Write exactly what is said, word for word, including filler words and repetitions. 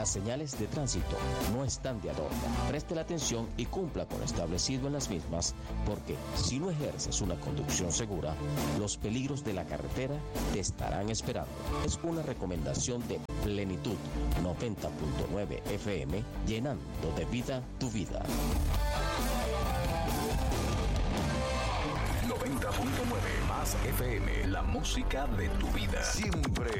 Las señales de tránsito no están de adorno. Preste la atención y cumpla con lo establecido en las mismas, porque si no ejerces una conducción segura, los peligros de la carretera te estarán esperando. Es una recomendación de Plenitud noventa punto nueve F M, llenando de vida tu vida. noventa punto nueve más F M, la música de tu vida. Siempre